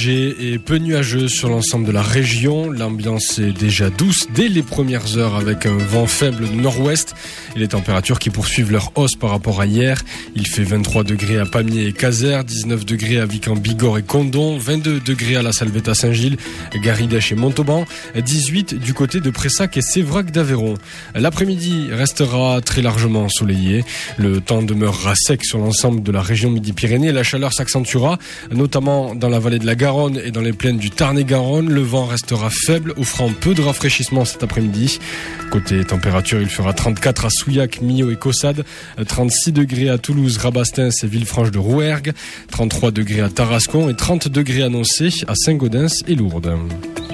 Et peu nuageux sur l'ensemble de la région. L'ambiance est déjà douce dès les premières heures avec un vent faible de nord-ouest et les températures qui poursuivent leur hausse par rapport à hier. Il fait 23 degrés à Pamiers et Caser, 19 degrés à Vic en Bigorre et Condom, 22 degrés à la Salvette à Saint-Gilles, Garidèche et Montauban, 18 du côté de Pressac et Sévrac d'Aveyron. L'après-midi restera très largement ensoleillé. Le temps demeurera sec sur l'ensemble de la région Midi-Pyrénées. La chaleur s'accentuera, notamment dans la vallée de la Garonne et dans les plaines du Tarn-et-Garonne. Le vent restera faible, offrant peu de rafraîchissement cet après-midi. Côté température, il fera 34 à Souillac, Millau et Caussade, 36 degrés à Toulouse, Rabastens et Villefranche de Rouergue, 33 degrés à Tarascon et 30 degrés annoncés à Saint-Gaudens et Lourdes.